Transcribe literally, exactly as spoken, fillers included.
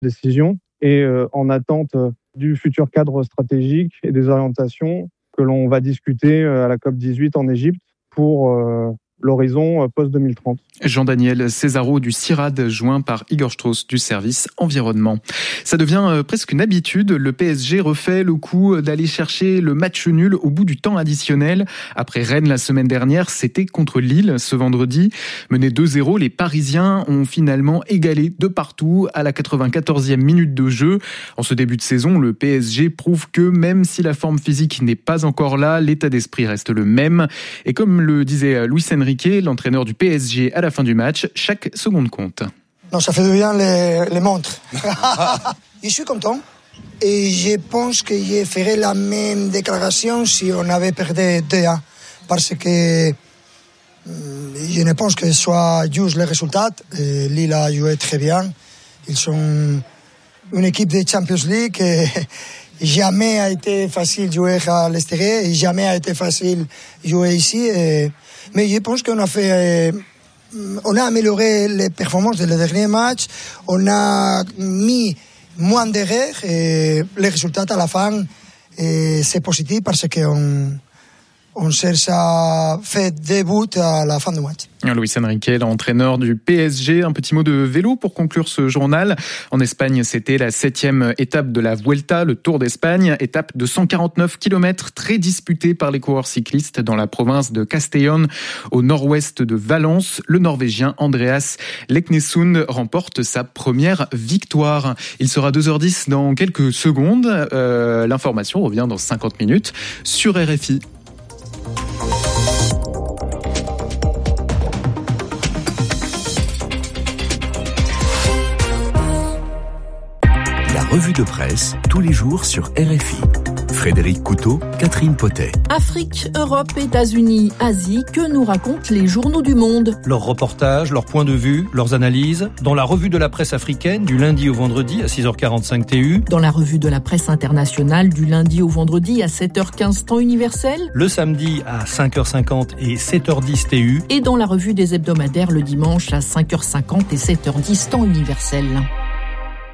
décision et euh, en attente du futur cadre stratégique et des orientations que l'on va discuter à la COP dix-huit en Égypte pour euh, l'horizon post-deux mille trente. Jean-Daniel Césaro du CIRAD, joint par Igor Strauss du service environnement. Ça devient presque une habitude. Le P S G refait le coup d'aller chercher le match nul au bout du temps additionnel. Après Rennes la semaine dernière, c'était contre Lille ce vendredi. Menés deux zéro, les Parisiens ont finalement égalé de partout à la quatre-vingt-quatorzième minute de jeu. En ce début de saison, le P S G prouve que même si la forme physique n'est pas encore là, l'état d'esprit reste le même. Et comme le disait Luis Enrique, l'entraîneur du P S G à la fin du match, chaque seconde compte. Non, ça fait du bien les, les montres. Je suis content et je pense que je ferais la même déclaration si on avait perdu deux un. Parce que je ne pense que ce soit juste le résultat. Lille a joué très bien. Ils sont une équipe de Champions League et jamais a été facile de jouer à l'extérieur et jamais a été facile de jouer ici. Et, mais je pense qu'on a fait... On a amélioré les performances de les derniers matchs, on a mis moins d'erreurs et les résultats à la fin, et c'est positif parce qu'on on cherche à faire des buts à la fin du match. Luis Enrique, l'entraîneur du P S G. Un petit mot de vélo pour conclure ce journal. En Espagne, c'était la septième étape de la Vuelta, le Tour d'Espagne. Étape de cent quarante-neuf kilomètres, très disputée par les coureurs cyclistes dans la province de Castellón, au nord-ouest de Valence. Le Norvégien Andreas Leknesund remporte sa première victoire. Il sera deux heures dix dans quelques secondes. Euh, l'information revient dans cinquante minutes sur R F I. Revue de presse, tous les jours sur R F I. Frédéric Couteau, Catherine Potet. Afrique, Europe, États-Unis, Asie, que nous racontent les journaux du monde? Leurs reportages, leurs points de vue, leurs analyses, dans la revue de la presse africaine du lundi au vendredi à six heures quarante-cinq T U. Dans la revue de la presse internationale du lundi au vendredi à sept heures quinze temps universel. Le samedi à cinq heures cinquante et sept heures dix T U. Et dans la revue des hebdomadaires le dimanche à cinq heures cinquante et sept heures dix temps universel.